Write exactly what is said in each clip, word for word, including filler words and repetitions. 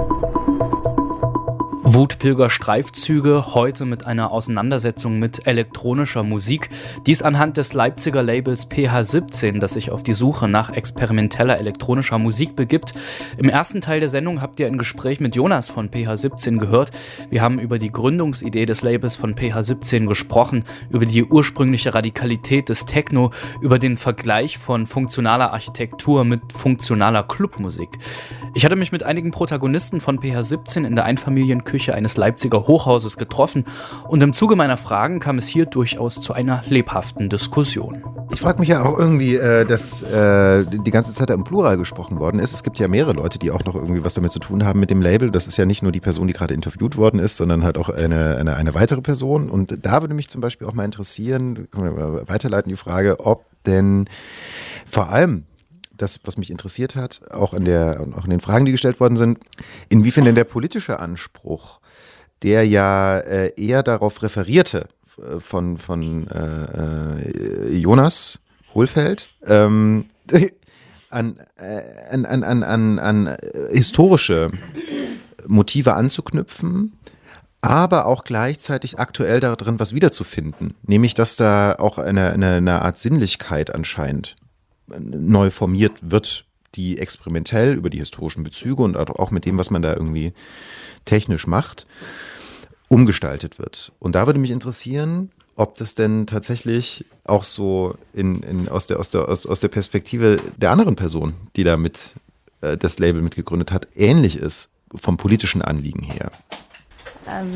Wutpilger-Streifzüge, heute mit einer Auseinandersetzung mit elektronischer Musik. Dies anhand des Leipziger Labels P H siebzehn, das sich auf die Suche nach experimenteller elektronischer Musik begibt. Im ersten Teil der Sendung habt ihr ein Gespräch mit Jonas von P H siebzehn gehört. Wir haben über die Gründungsidee des Labels von P H siebzehn gesprochen, über die ursprüngliche Radikalität des Techno, über den Vergleich von funktionaler Architektur mit funktionaler Clubmusik. Ich hatte mich mit einigen Protagonisten von P H siebzehn in der Einfamilienküche eines Leipziger Hochhauses getroffen und im Zuge meiner Fragen kam es hier durchaus zu einer lebhaften Diskussion. Ich frage mich ja auch irgendwie, äh, dass äh, die ganze Zeit da im Plural gesprochen worden ist. Es gibt ja mehrere Leute, die auch noch irgendwie was damit zu tun haben mit dem Label. Das ist ja nicht nur die Person, die gerade interviewt worden ist, sondern halt auch eine, eine, eine weitere Person. Und da würde mich zum Beispiel auch mal interessieren, können wir mal weiterleiten die Frage, ob denn vor allem das, was mich interessiert hat, auch in, der, auch in den Fragen, die gestellt worden sind, inwiefern denn der politische Anspruch, der ja äh, eher darauf referierte, äh, von, von äh, Jonas Hohlfeld, ähm, an, äh, an, an, an, an, an historische Motive anzuknüpfen, aber auch gleichzeitig aktuell darin was wiederzufinden, nämlich dass da auch eine, eine, eine Art Sinnlichkeit anscheinend neu formiert wird, die experimentell über die historischen Bezüge und auch mit dem, was man da irgendwie technisch macht, umgestaltet wird. Und da würde mich interessieren, ob das denn tatsächlich auch so in, in, aus, der, aus, der, aus, aus der Perspektive der anderen Person, die da mit äh, das Label mitgegründet hat, ähnlich ist vom politischen Anliegen her. Ähm,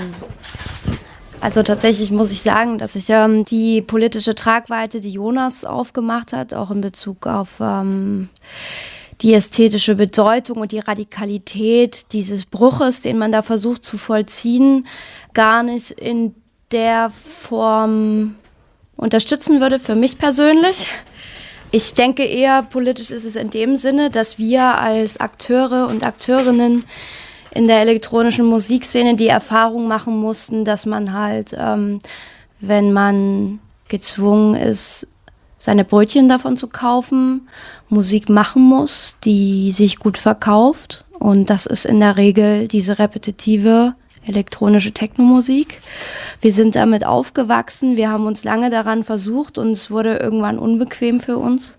also tatsächlich muss ich sagen, dass ich ähm, die politische Tragweite, die Jonas aufgemacht hat, auch in Bezug auf ähm, die ästhetische Bedeutung und die Radikalität dieses Bruches, den man da versucht zu vollziehen, gar nicht in der Form unterstützen würde, für mich persönlich. Ich denke eher, politisch ist es in dem Sinne, dass wir als Akteure und Akteurinnen in der elektronischen Musikszene die Erfahrung machen mussten, dass man halt, ähm, wenn man gezwungen ist, seine Brötchen davon zu kaufen, Musik machen muss, die sich gut verkauft. Und das ist in der Regel diese repetitive elektronische Technomusik. Wir sind damit aufgewachsen, wir haben uns lange daran versucht und es wurde irgendwann unbequem für uns.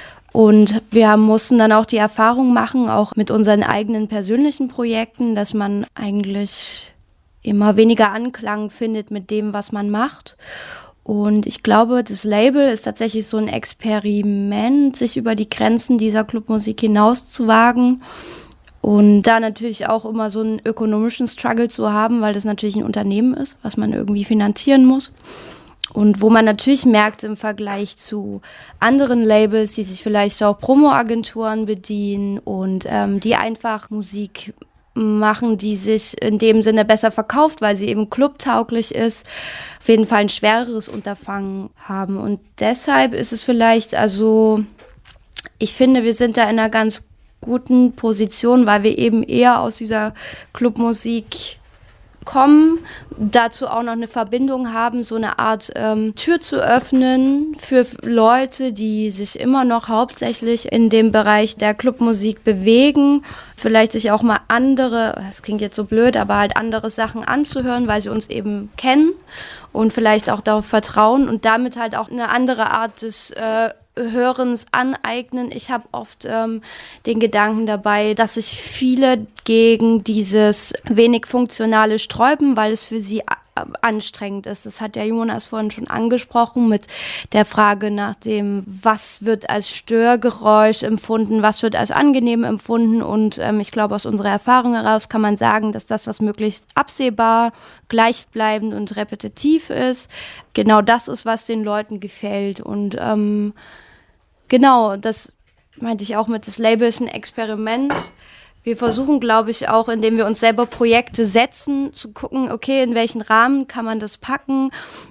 Und wir mussten dann auch die Erfahrung machen, auch mit unseren eigenen persönlichen Projekten, dass man eigentlich immer weniger Anklang findet mit dem, was man macht. Und ich glaube, das Label ist tatsächlich so ein Experiment, sich über die Grenzen dieser Clubmusik hinaus zu wagen und da natürlich auch immer so einen ökonomischen Struggle zu haben, weil das natürlich ein Unternehmen ist, was man irgendwie finanzieren muss. Und wo man natürlich merkt im Vergleich zu anderen Labels, die sich vielleicht auch Promo-Agenturen bedienen und ähm, die einfach Musik machen, die sich in dem Sinne besser verkauft, weil sie eben clubtauglich ist, auf jeden Fall ein schwereres Unterfangen haben. Und deshalb ist es vielleicht, also ich finde, wir sind da in einer ganz guten Position, weil wir eben eher aus dieser Clubmusik kommen, dazu auch noch eine Verbindung haben, so eine Art ähm, Tür zu öffnen für Leute, die sich immer noch hauptsächlich in dem Bereich der Clubmusik bewegen, vielleicht sich auch mal andere, das klingt jetzt so blöd, aber halt andere Sachen anzuhören, weil sie uns eben kennen und vielleicht auch darauf vertrauen und damit halt auch eine andere Art des äh, Hörens aneignen. Ich habe oft ähm, den Gedanken dabei, dass sich viele gegen dieses wenig funktionale sträuben, weil es für sie a- anstrengend ist. Das hat ja Jonas vorhin schon angesprochen mit der Frage nach dem, was wird als Störgeräusch empfunden, was wird als angenehm empfunden und ähm, ich glaube, aus unserer Erfahrung heraus kann man sagen, dass das, was möglichst absehbar, gleichbleibend und repetitiv ist, genau das ist, was den Leuten gefällt und ähm, genau, das meinte ich auch mit, das Label ist ein Experiment. Wir versuchen, glaube ich, auch, indem wir uns selber Projekte setzen, zu gucken, okay, in welchen Rahmen kann man das packen,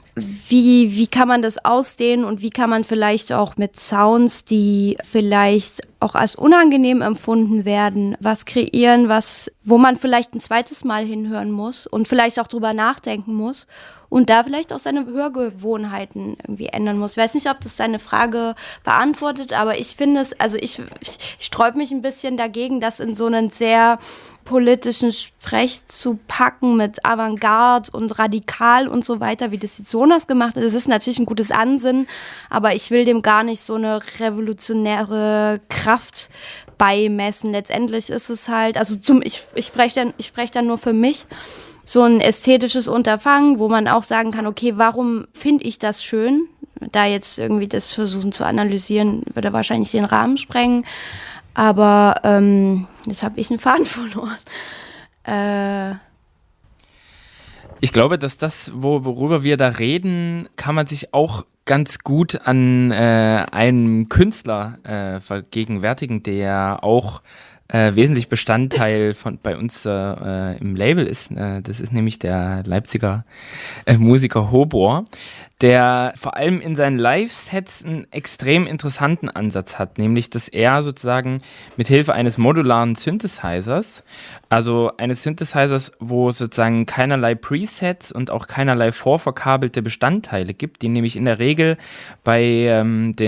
wie, wie kann man das ausdehnen und wie kann man vielleicht auch mit Sounds, die vielleicht auch als unangenehm empfunden werden, was kreieren, was, wo man vielleicht ein zweites Mal hinhören muss und vielleicht auch drüber nachdenken muss und da vielleicht auch seine Hörgewohnheiten irgendwie ändern muss. Ich weiß nicht, ob das deine Frage beantwortet, aber ich finde es, also ich, ich sträube mich ein bisschen dagegen, das in so einen sehr politischen Sprech zu packen mit Avantgarde und radikal und so weiter, wie das die Jonas gemacht hat. Das ist natürlich ein gutes Ansinnen, aber ich will dem gar nicht so eine revolutionäre Kraft beimessen. Letztendlich ist es halt, also zum, ich, ich spreche dann, ich spreche dann nur für mich, so ein ästhetisches Unterfangen, wo man auch sagen kann, okay, warum finde ich das schön? Da jetzt irgendwie das versuchen zu analysieren, würde wahrscheinlich den Rahmen sprengen. Aber ähm, jetzt habe ich einen Faden verloren. Äh ich glaube, dass das, wo, worüber wir da reden, kann man sich auch ganz gut an äh, einem Künstler äh, vergegenwärtigen, der auch äh, wesentlich Bestandteil von bei uns äh, im Label ist. Äh, das ist nämlich der Leipziger äh, Musiker Hobor, der vor allem in seinen Live-Sets einen extrem interessanten Ansatz hat, nämlich dass er sozusagen mit Hilfe eines modularen Synthesizers, also eines Synthesizers, wo es sozusagen keinerlei Presets und auch keinerlei vorverkabelte Bestandteile gibt, die nämlich in der Regel bei ähm,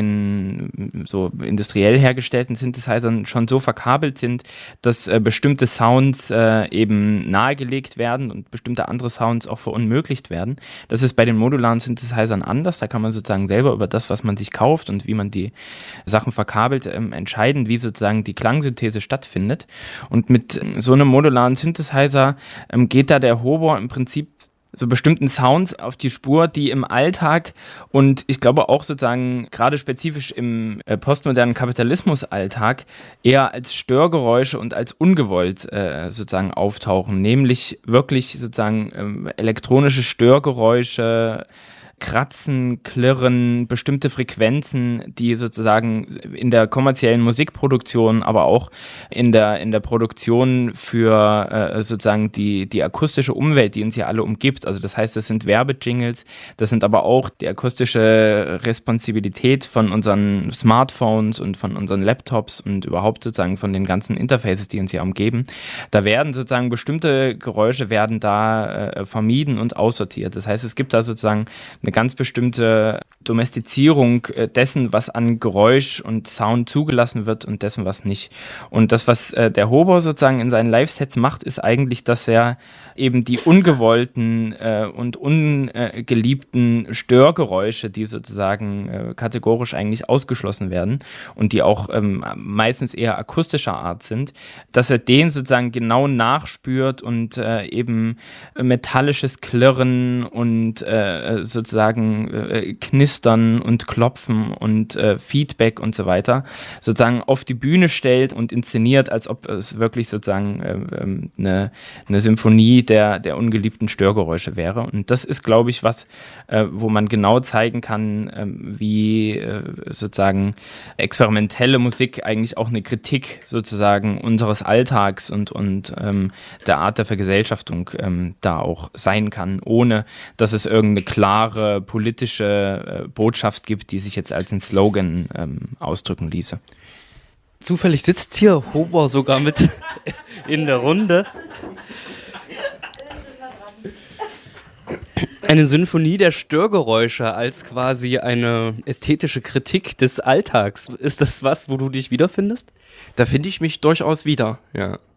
den so industriell hergestellten Synthesizern schon so verkabelt sind, dass äh, bestimmte Sounds äh, eben nahegelegt werden und bestimmte andere Sounds auch verunmöglicht werden. Das ist bei den modularen Synthesizern anders. Da kann man sozusagen selber über das, was man sich kauft und wie man die Sachen verkabelt, ähm, entscheiden, wie sozusagen die Klangsynthese stattfindet. Und mit so einem modularen Synthesizer ähm, geht da der Hobor im Prinzip so bestimmten Sounds auf die Spur, die im Alltag und ich glaube auch sozusagen gerade spezifisch im äh, postmodernen Kapitalismus-Alltag eher als Störgeräusche und als ungewollt äh, sozusagen auftauchen, nämlich wirklich sozusagen ähm, elektronische Störgeräusche, Kratzen, Klirren, bestimmte Frequenzen, die sozusagen in der kommerziellen Musikproduktion, aber auch in der, in der Produktion für äh, sozusagen die, die akustische Umwelt, die uns ja alle umgibt. Also das heißt, das sind Werbejingles, das sind aber auch die akustische Responsibilität von unseren Smartphones und von unseren Laptops und überhaupt sozusagen von den ganzen Interfaces, die uns ja umgeben. Da werden sozusagen bestimmte Geräusche werden da äh, vermieden und aussortiert. Das heißt, es gibt da sozusagen eine ganz bestimmte Domestizierung dessen, was an Geräusch und Sound zugelassen wird und dessen, was nicht. Und das, was äh, der Hobor sozusagen in seinen Live-Sets macht, ist eigentlich, dass er eben die ungewollten äh, und ungeliebten Störgeräusche, die sozusagen äh, kategorisch eigentlich ausgeschlossen werden und die auch ähm, meistens eher akustischer Art sind, dass er den sozusagen genau nachspürt und äh, eben metallisches Klirren und äh, sozusagen äh, Knistern und Klopfen und äh, Feedback und so weiter sozusagen auf die Bühne stellt und inszeniert, als ob es wirklich sozusagen äh, eine, eine Symphonie der, der ungeliebten Störgeräusche wäre. Und das ist, glaube ich, was, äh, wo man genau zeigen kann, äh, wie äh, sozusagen experimentelle Musik eigentlich auch eine Kritik sozusagen unseres Alltags und, und ähm, der Art der Vergesellschaftung ähm, da auch sein kann, ohne dass es irgendeine klare politische äh, Botschaft gibt, die sich jetzt als ein Slogan ähm, ausdrücken ließe. Zufällig sitzt hier Hobor sogar mit in der Runde. Eine Symphonie der Störgeräusche als quasi eine ästhetische Kritik des Alltags. Ist das was, wo du dich wiederfindest? Da finde ich mich durchaus wieder, ja.